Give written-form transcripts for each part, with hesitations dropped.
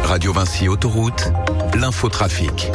Radio Vinci Autoroute, l'infotrafic.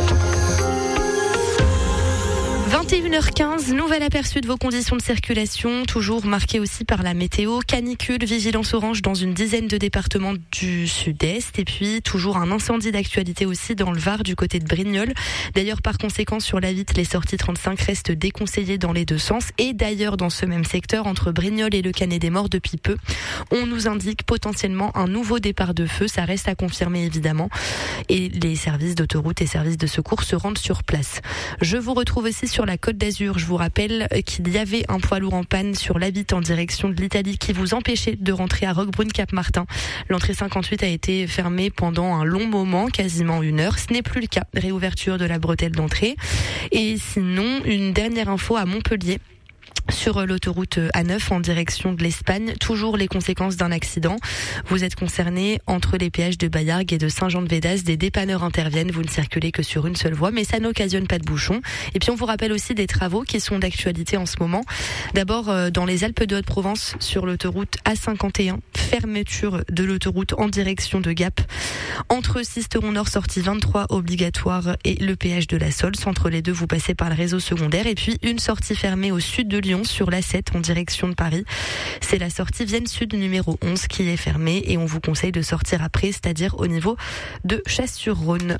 21h15, nouvel aperçu de vos conditions de circulation, toujours marqué aussi par la météo, canicule, vigilance orange dans une dizaine de départements du sud-est et puis toujours un incendie d'actualité aussi dans le Var du côté de Brignoles. D'ailleurs, par conséquent, sur la Vitte, les sorties 35 restent déconseillées dans les deux sens et d'ailleurs dans ce même secteur, entre Brignoles et le Canet des Morts depuis peu, on nous indique potentiellement un nouveau départ de feu, ça reste à confirmer évidemment et les services d'autoroute et services de secours se rendent sur place. Je vous retrouve aussi sur la Côte d'Azur. Je vous rappelle qu'il y avait un poids lourd en panne sur la Vitte en direction de l'Italie qui vous empêchait de rentrer à Roquebrune-Cap-Martin. L'entrée 58 a été fermée pendant un long moment, quasiment 1 heure. Ce n'est plus le cas. Réouverture de la bretelle d'entrée. Et sinon, une dernière info à Montpellier. Sur l'autoroute A9 en direction de l'Espagne, toujours les conséquences d'un accident. Vous êtes concerné entre les péages de Baillargues et de Saint-Jean-de-Védas. Des dépanneurs interviennent, vous ne circulez que sur une seule voie, mais ça n'occasionne pas de bouchons. Et puis on vous rappelle aussi des travaux qui sont d'actualité en ce moment. D'abord dans les Alpes de Haute-Provence, sur l'autoroute A51, fermeture de l'autoroute en direction de Gap. Entre Sisteron Nord, sortie 23 obligatoire, et le péage de la Sols. Entre les deux, vous passez par le réseau secondaire. Et puis une sortie fermée au sud de Lyon sur l'A7 en direction de Paris. C'est la sortie Vienne Sud numéro 11 qui est fermée et on vous conseille de sortir après, c'est-à-dire au niveau de Chasse-sur-Rhône.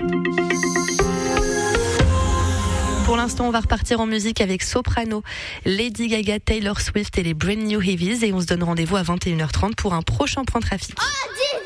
Pour l'instant, on va repartir en musique avec Soprano, Lady Gaga, Taylor Swift et les Brand New Heavies et on se donne rendez-vous à 21h30 pour un prochain point trafic.